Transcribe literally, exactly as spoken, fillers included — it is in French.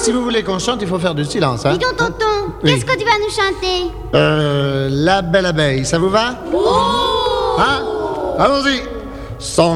si vous voulez qu'on chante, il faut faire du silence, hein. Dis donc, tonton, Oui. qu'est-ce que tu vas nous chanter? Euh, La Belle Abeille, ça vous va? Oh Hein? Allons-y. Son